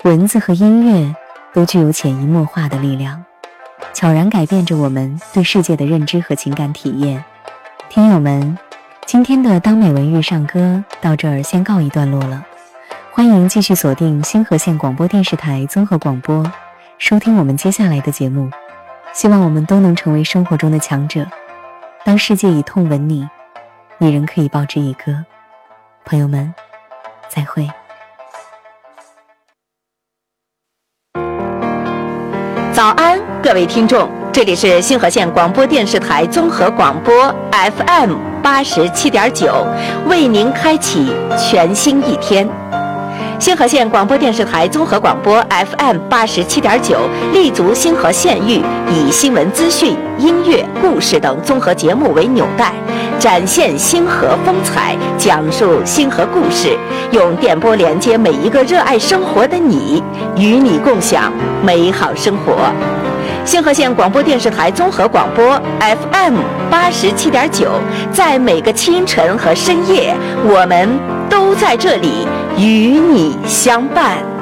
文字和音乐都具有潜移默化的力量，悄然改变着我们对世界的认知和情感体验。听友们，今天的当美文遇上歌到这儿先告一段落了，欢迎继续锁定星河县广播电视台综合广播，收听我们接下来的节目。希望我们都能成为生活中的强者，当世界以痛吻你，你仍可以报之以歌。朋友们，再会。 早安，各位听众，这里是星河县广播电视台综合广播 FM87.9， 为您开启全新一天。星河县广播电视台综合广播 FM87.9 立足星河县域，以新闻资讯、音乐、故事等综合节目为纽带，展现星河风采，讲述星河故事，用电波连接每一个热爱生活的你，与你共享美好生活。星河县广播电视台综合广播 FM87.9， 在每个清晨和深夜，我们都在这里与你相伴。